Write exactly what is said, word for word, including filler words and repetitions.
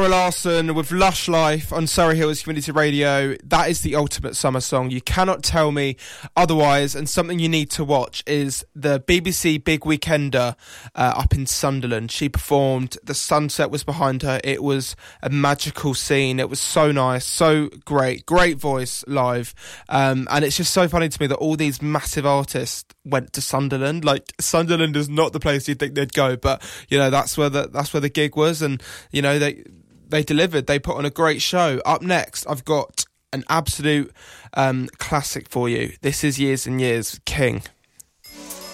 Larson with Lush Life on Surrey Hills Community Radio. That is the ultimate summer song. You cannot tell me otherwise. And something you need to watch is the B B C Big Weekender uh, up in Sunderland. She performed. The sunset was behind her. It was a magical scene. It was so nice, so great, great voice live. Um, and it's just so funny to me that all these massive artists went to Sunderland. Like, Sunderland is not the place you'd think they'd go, but you know that's where the that's where the gig was, and you know they. They delivered. They put on a great show. Up next, I've got an absolute um, classic for you. This is Years and Years, King.